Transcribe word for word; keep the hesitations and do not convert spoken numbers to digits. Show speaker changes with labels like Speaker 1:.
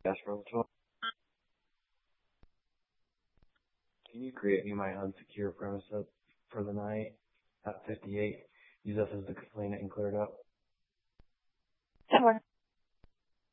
Speaker 1: Jasper twelve. Can you create me my unsecure premise up for the night at fifty-eight? Use us as the complainant and clear it up.